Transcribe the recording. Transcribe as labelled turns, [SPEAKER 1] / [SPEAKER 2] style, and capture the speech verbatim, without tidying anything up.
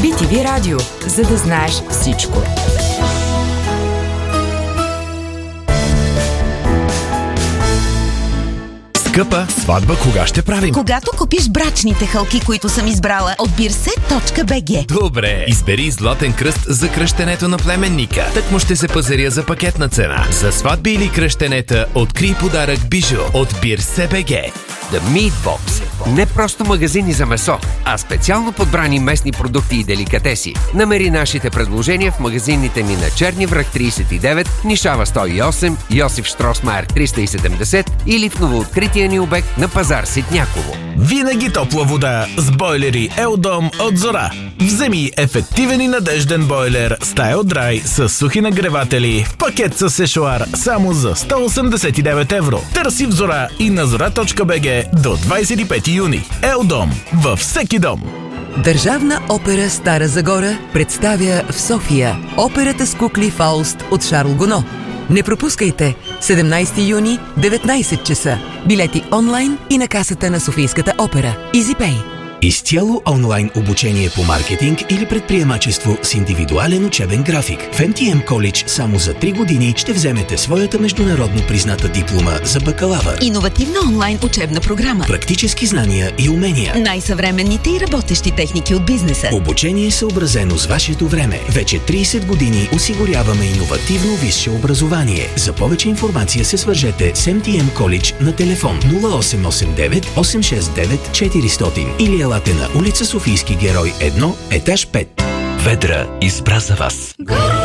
[SPEAKER 1] би ти ви Радио, за да знаеш всичко.
[SPEAKER 2] Скъпа, сватба кога ще правим?
[SPEAKER 3] Когато купиш брачните хълки, които съм избрала от бирсе точка би джи.
[SPEAKER 2] Добре, избери златен кръст за кръщенето на племенника. Так му ще се пазаря за пакетна цена. За сватби или кръщенета, открий подарък бижу от бирсе точка би джи.
[SPEAKER 4] The Meat Box. Не просто магазини за месо, а специално подбрани местни продукти и деликатеси. Намери нашите предложения в магазините ни на Черни връх тридесет и девет, Нишава сто и осем, Йосиф Штросмайер триста и седемдесет или в новооткрития ни обект на пазар Ситняково.
[SPEAKER 5] Винаги топла вода с бойлери Елдом от Зора. Вземи ефективен и надежден бойлер Style Dry с сухи нагреватели в пакет с сешоар само за сто осемдесет и девет евро. Търси в Зора и на зора точка би джи до двадесет и пети юни. Елдом във всеки дом.
[SPEAKER 6] Държавна опера Стара Загора представя в София операта с кукли Фауст от Шарл Гоно. Не пропускайте! седемнадесети юни, деветнадесет часа. Билети онлайн и на касата на Софийската опера. EasyPay.
[SPEAKER 7] Изцяло онлайн обучение по маркетинг или предприемачество с индивидуален учебен график. В Ем Ти Ем College само за три години ще вземете своята международно призната диплома за бакалавър.
[SPEAKER 3] Иновативна онлайн учебна програма.
[SPEAKER 7] Практически знания и умения.
[SPEAKER 3] Най-съвременните и работещи техники от бизнеса.
[SPEAKER 7] Обучение съобразено с вашето време. Вече тридесет години осигуряваме иновативно висше образование. За повече информация се свържете с Ем Ти Ем College на телефон нула осем осем девет осем шест девет четиристотин или елате на улица Софийски герой едно, етаж пет.
[SPEAKER 8] Ведра избра за вас.